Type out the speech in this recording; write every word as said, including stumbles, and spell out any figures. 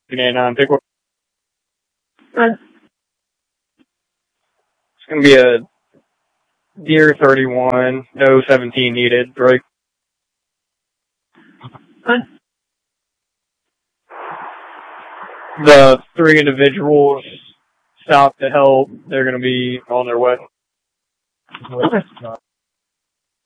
nine, pick one. Right. It's going to be a Deer thirty-one, no seventeen needed, break. Right. The three individuals stopped to help. They're going to be on their way. Okay.